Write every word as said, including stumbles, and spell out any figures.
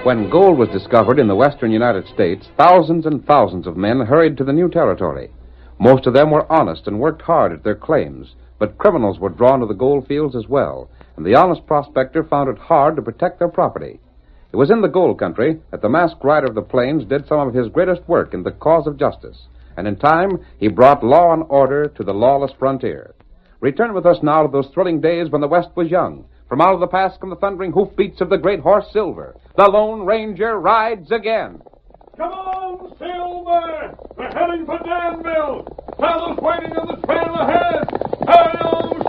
When gold was discovered in the western United States, thousands and thousands of men hurried to the new territory. Most of them were honest and worked hard at their claims, but criminals were drawn to the gold fields as well, and the honest prospector found it hard to protect their property. It was in the gold country that the masked rider of the plains did some of his greatest work in the cause of justice, and in time he brought law and order to the lawless frontier. Return with us now to those thrilling days when the West was young. From out of the past come the thundering hoofbeats of the great horse Silver. The Lone Ranger rides again. Come on, Silver! We're heading for Danville! Saddle's waiting on the trail ahead! Hurry on,